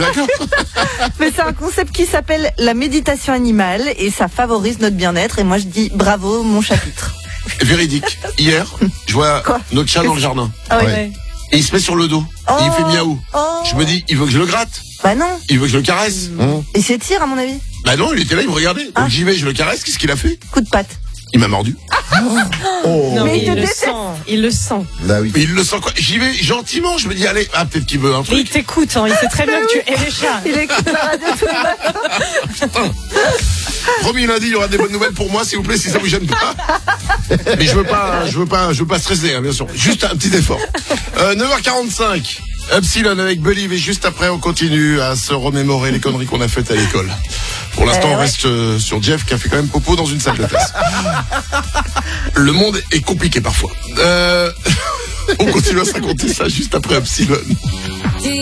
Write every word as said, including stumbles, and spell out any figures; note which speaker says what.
Speaker 1: D'accord.
Speaker 2: Mais c'est un concept qui s'appelle la méditation animale et ça favorise notre bien-être. Et moi, je dis bravo, mon chapitre.
Speaker 1: Véridique. Hier, je vois
Speaker 2: Quoi
Speaker 1: notre chat dans le jardin.
Speaker 2: Ah oui.
Speaker 3: Ouais.
Speaker 1: Et il se met sur le dos.
Speaker 2: Oh,
Speaker 1: et il fait miaou.
Speaker 2: oh.
Speaker 1: Je me dis, il veut que je le gratte.
Speaker 2: Bah non.
Speaker 1: Il veut que je le caresse. Mmh.
Speaker 2: Il s'étire, à mon avis.
Speaker 1: Bah non, il était là, il me regardait. Donc
Speaker 2: Ah.
Speaker 1: j'y vais, je le caresse. Qu'est-ce qu'il a fait?
Speaker 2: Coup de patte.
Speaker 1: Il m'a mordu.
Speaker 4: Oh.
Speaker 3: Non,
Speaker 2: Mais
Speaker 3: mais
Speaker 2: il
Speaker 3: il
Speaker 2: te
Speaker 3: le
Speaker 2: déteste.
Speaker 3: sent. Il le sent.
Speaker 4: Bah oui.
Speaker 1: Mais il le sent quoi? J'y vais gentiment. Je me dis, allez, ah, peut-être qu'il veut un
Speaker 3: Mais il
Speaker 1: truc.
Speaker 3: t'écoute, hein. Il sait très bien que tu es les chats.
Speaker 2: Il écoute la radio tout le matin.
Speaker 1: Promis, lundi, il y aura des bonnes nouvelles pour moi, s'il vous plaît, si ça vous gêne pas. Mais je veux pas, je veux pas, je veux pas stresser, hein, bien sûr. Juste un petit effort. Euh, neuf heures quarante-cinq. Epsilon avec Believe et juste après, on continue à se remémorer les conneries qu'on a faites à l'école. Pour l'instant,
Speaker 2: Euh,
Speaker 1: on
Speaker 2: ouais.
Speaker 1: reste euh, sur Jeff qui a fait quand même popo dans une salle de classe. Le monde est compliqué parfois. Euh, on continue à se raconter ça juste après Epsilon.